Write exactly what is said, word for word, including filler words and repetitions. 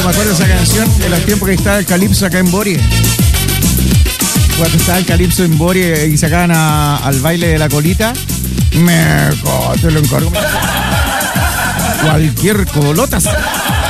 Me acuerdo de esa canción de los tiempos que estaba el Calipso acá en Borie. Cuando estaba el Calipso en Borie y sacaban a, al baile de la colita. Me te lo encargo. Cualquier colota.